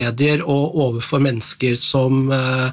medier og overfor mennesker som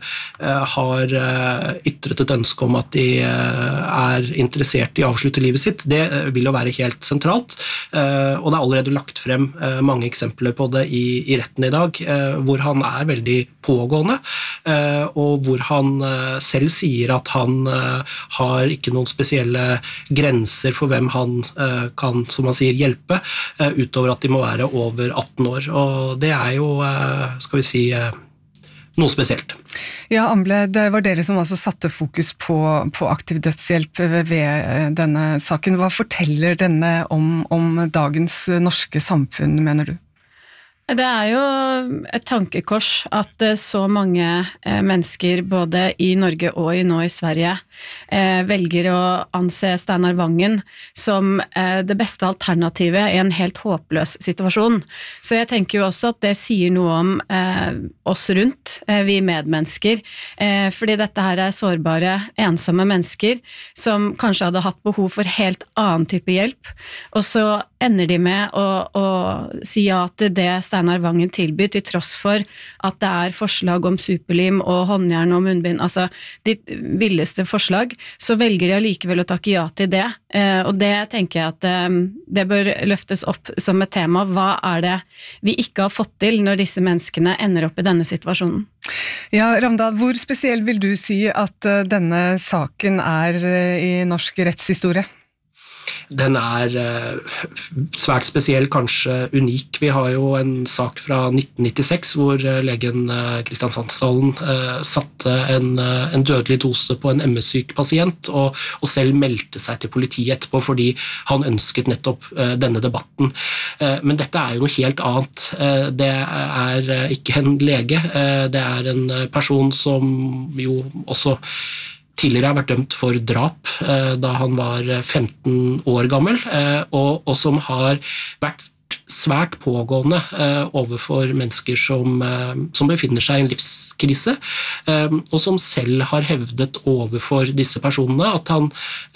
har ytret et ønske om at de interessert i å avslutte livet sitt, det vil jo være helt sentralt, og det allerede lagt frem mange eksempler på det i retten i dag, hvor han veldig pågående, og hvor han selv sier at han har ikke noen spesielle grenser for hvem han kan, som han sier, hjelpe, utover at de må være over 18 år, og det jo skal vi si, noe spesielt. Ja, Amble, det var dere som altså satte fokus på aktiv dødshjelp ved denne saken. Hva forteller denne om dagens norske samfunn, mener du? Det jo et tankekors at så mange mennesker både i Norge og nå i Sverige velger å anse Steinar Vangen som det beste alternativet i en helt håpløs situasjon. Så jeg tenker jo også at det sier noe om oss rundt, vi medmennesker, fordi dette her sårbare, ensomme mennesker som kanskje hadde hatt behov for helt annen type hjelp, og så ender de med å si ja til det Steinar Vangen tilbyr, til tross for at det forslag om superlim og håndjern og munnbind, altså de villeste forslag, så velger de allikevel å takke ja til det, og det tenker jeg at det bør løftes opp som et tema. Hva det vi ikke har fått til når disse menneskene ender opp i denne situasjonen? Ja, Ramdal, hvor spesiell vil du si at denne saken i norsk rettshistorie? Den svært spesiell, kanskje unik. Vi har jo en sak fra 1996 hvor legen Kristian Sandsdalen satte en dødelig dose på en MS-syk pasient og selv meldte seg til politiet etterpå fordi han ønsket nettopp denne debatten. Men dette jo noe helt annet. Det ikke en lege, det en person som jo også tidligere har vært dømt for drap da han var 15 år gammel, og som har vært svært pågående overfor mennesker som befinner seg i en livskrise, og som selv har hevdet overfor disse personene at han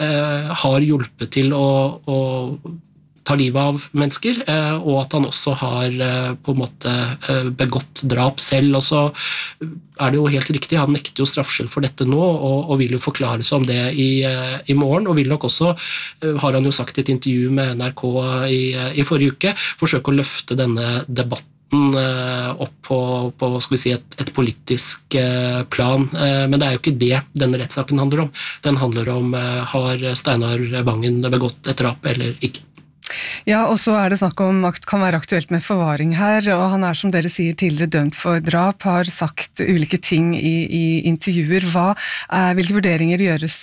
har hjulpet til å ta livet av mennesker, og at han også har på en måte begått drap selv, og så det jo helt riktig, han nekter jo straffskyld for dette nå, og vil jo forklare seg om det i morgen, og vil nok også, har han jo sagt i et intervju med NRK i forrige uke, forsøke å løfte denne debatten opp på skal vi si, et politisk plan, men det jo ikke det denne rettssaken handler om. Den handler om, har Steinar Vangen begått et drap eller ikke? Ja, og så det snakk om at det kan være aktuelt med forvaring her, og han som dere sier tidligere dømt for drap, har sagt ulike ting i intervjuer. Hvilke vurderinger gjøres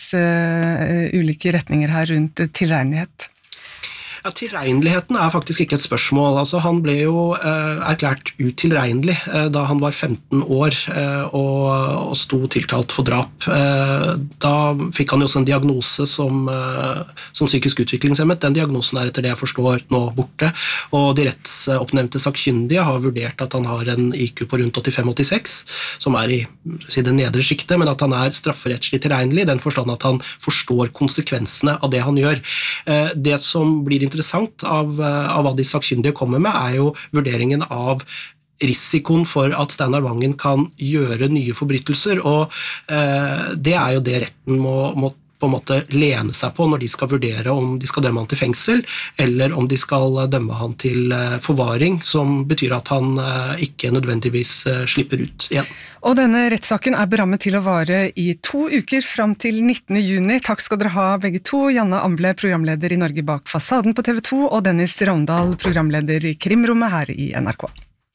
ulike retninger her rundt tilregnelighet? Ja, tilregneligheten faktisk ikke et spørsmål. Altså, han ble jo erklært utilregnelig da han var 15 år og sto tiltalt for drap. Da fikk han jo også en diagnose som psykisk utviklingshemmet. Den diagnosen etter det jeg forstår nå borte, og de rettsoppnevnte sakkyndige har vurdert at han har en IQ på rundt 85-86, som i det nedre skiktet, men at han strafferettslig tilregnelig, i den forstand at han forstår konsekvensene av det han gjør. Det som blir interessant av hva de sakkyndige kommer med, jo vurderingen av risikoen for at Steinar Vangen kan gjøre nye forbrytelser, og det jo det retten må på en måte lene seg på når de skal vurdere om de skal dømme han til fengsel, eller om de skal dømme han til forvaring, som betyr at han ikke nødvendigvis slipper ut igjen. Og denne rettssaken berammet til å vare i 2 uker fram til 19. juni. Takk skal dere ha begge to. Janne Amble, programleder i Norge bak fasaden på TV 2, og Dennis Ravndal, programleder i Krimrommet her i NRK.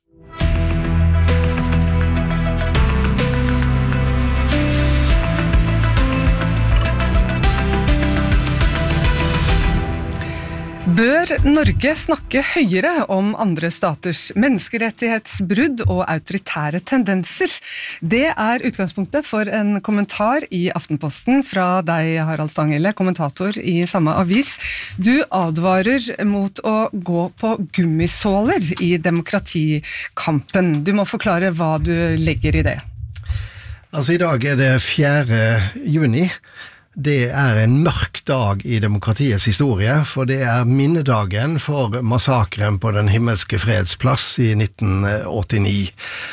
Bør Norge snakke høyere om andre staters menneskerettighetsbrudd og autoritære tendenser? Det utgangspunktet for en kommentar i Aftenposten fra deg, Harald Stanghelle, kommentator i samme avis. Du advarer mot å gå på gummisåler i demokratikampen. Du må forklare hva du legger i det. Altså, i dag det 4. juni. Det en mørk dag i demokratiets historie, for det minnedagen for massakren på Den himmelske freds plass i 1989.